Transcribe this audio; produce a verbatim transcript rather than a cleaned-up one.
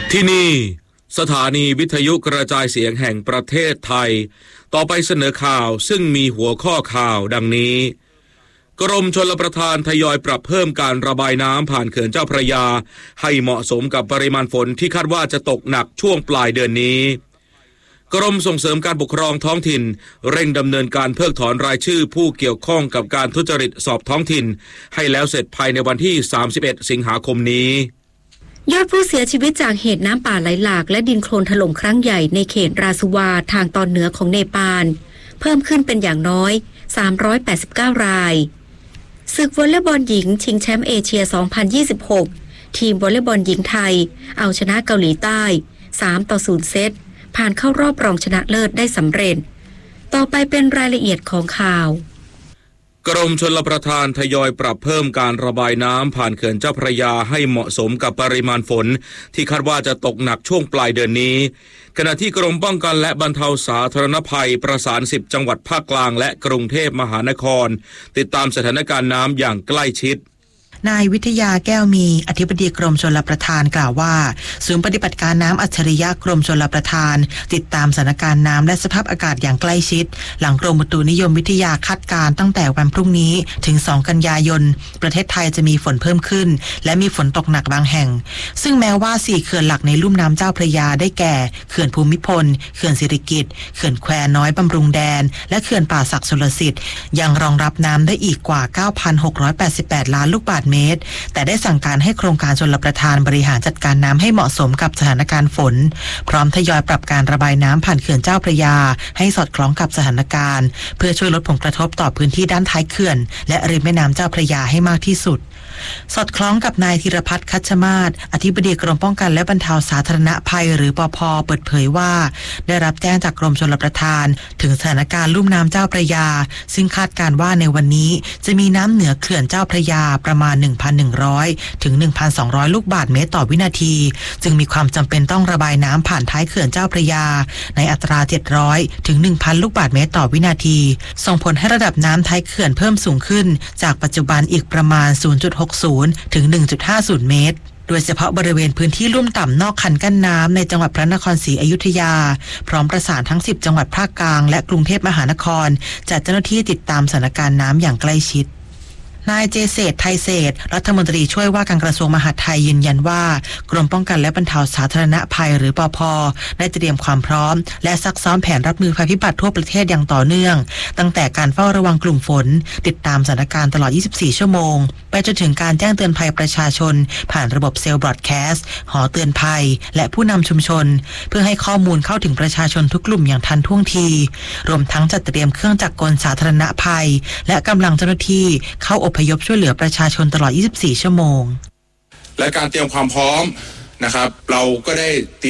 ที่นี่สถานีวิทยุกระจายเสียงแห่งประเทศไทยต่อไปเสนอข่าวซึ่งมีหัวข้อข่าวดังนี้กรมชลประทานทยอยปรับเพิ่มการระบายน้ำผ่านเขื่อนเจ้าพระยาให้เหมาะสมกับปริมาณฝนที่คาดว่าจะตกหนักช่วงปลายเดือนนี้กรมส่งเสริมการปกครองท้องถิ่นเร่งดำเนินการเพิกถอนรายชื่อผู้เกี่ยวข้องกับการทุจริตสอบท้องถิ่นให้แล้วเสร็จภายในวันที่สามสิบเอ็ดสิงหาคมนี้ยอดผู้เสียชีวิตจากเหตุน้ำป่าไหลหลากและดินโคลนถล่มครั้งใหญ่ในเขตราสุวาทางตอนเหนือของเนปาลเพิ่มขึ้นเป็นอย่างน้อยสามร้อยแปดสิบเก้ารายศึกวอลเลย์บอลหญิงชิงแชมป์เอเชียสองพันยี่สิบหกทีมวอลเลย์บอลหญิงไทยเอาชนะเกาหลีใต้สามต่อศูนย์เซตผ่านเข้ารอบรองชนะเลิศได้สำเร็จต่อไปเป็นรายละเอียดของข่าวกรมชลประทานทยอยปรับเพิ่มการระบายน้ำผ่านเขื่อนเจ้าพระยาให้เหมาะสมกับปริมาณฝนที่คาดว่าจะตกหนักช่วงปลายเดือนนี้ขณะที่กรมป้องกันและบรรเทาสาธารณภัยประสานสิบจังหวัดภาคกลางและกรุงเทพมหานครติดตามสถานการณ์น้ำอย่างใกล้ชิดนายวิทยาแก้วมีอธิบดีกรมชลประทานกล่าวว่าศูนย์ปฏิบัติการน้ำอัจฉริยะกรมชลประทานติดตามสถานการณ์น้ำและสภาพอากาศอย่างใกล้ชิดหลังกรมอุตุนิยมวิทยาคาดการณ์ตั้งแต่วันพรุ่งนี้ถึงสองกันยายนประเทศไทยจะมีฝนเพิ่มขึ้นและมีฝนตกหนักบางแห่งซึ่งแม้ว่าสี่เขื่อนหลักในลุ่มน้ำเจ้าพระยาได้แก่เขื่อนภูมิพลเขื่อนสิริกิติ์เขื่อนแควน้อยบำรุงแดนและเขื่อนป่าสักชลสิทธิ์ยังรองรับน้ำได้อีกกว่า เก้าพันหกร้อยแปดสิบแปด ล้านลูกบาศก์เมตรแต่ได้สั่งการให้โครงการชลประทานบริหารจัดการน้ำให้เหมาะสมกับสถานการณ์ฝนพร้อมทยอยปรับการระบายน้ำผ่านเขื่อนเจ้าพระยาให้สอดคล้องกับสถานการณ์เพื่อช่วยลดผลกระทบต่อพื้นที่ด้านท้ายเขื่อนและริมแม่น้ำเจ้าพระยาให้มากที่สุดสอดคล้องกับนายธีรพัฒน์คัชมาศอธิบดีกรมป้องกันและบรรเทาสาธารณภัยหรือปภ.เปิดเผยว่าได้รับแจ้งจากกรมชลประทานถึงสถานการณ์ลุ่มน้ำเจ้าพระยาซึ่งคาดการณ์ว่าในวันนี้จะมีน้ำเหนือเขื่อนเจ้าพระยาประมาณ หนึ่งพันหนึ่งร้อย ถึง หนึ่งพันสองร้อย ลูกบาศก์เมตรต่อวินาทีจึงมีความจำเป็นต้องระบายน้ำผ่านท้ายเขื่อนเจ้าพระยาในอัตราเจ็ดร้อยถึง หนึ่งพัน ลูกบาศก์เมตรต่อวินาทีส่งผลให้ระดับน้ำท้ายเขื่อนเพิ่มสูงขึ้นจากปัจจุบันอีกประมาณ ศูนย์จุดหกศูนย์ ถึง หนึ่งจุดห้าศูนย์ เมตรโดยเฉพาะบริเวณพื้นที่ลุ่มต่ำนอกคันกั้นน้ำในจังหวัดพระนครศรีอยุธยาพร้อมประสานทั้งสิบจังหวัดภาคกลางและกรุงเทพมหานครจัดเจ้าหน้าที่ติดตามสถานการณ์น้ำอย่างใกล้ชิดนายเจเศรษฐ์ไทยเศรษฐ์รัฐมนตรีช่วยว่าการกระทรวงมหาดไทยยืนยันว่ากรมป้องกันและบรรเทาสาธารณภัยหรือปภ.ได้เตรียมความพร้อมและซักซ้อมแผนรับมือภัยพิบัติทั่วประเทศอย่างต่อเนื่องตั้งแต่การเฝ้าระวังกลุ่มฝนติดตามสถานการณ์ตลอดยี่สิบสี่ชั่วโมงไปจนถึงการแจ้งเตือนภัยประชาชนผ่านระบบเซลล์บรอดแคสต์หอเตือนภัยและผู้นำชุมชนเพื่อให้ข้อมูลเข้าถึงประชาชนทุกกลุ่มอย่างทันท่วงทีรวมทั้งจัดเตรียมเครื่องจักรกลสาธารณภัยและกำลังเจ้าหน้าที่เข้าอพยพช่วยเหลือประชาชนตลอดยี่สิบสี่ชั่วโมงและการเตรียมความพร้อมนะครับเราก็ได้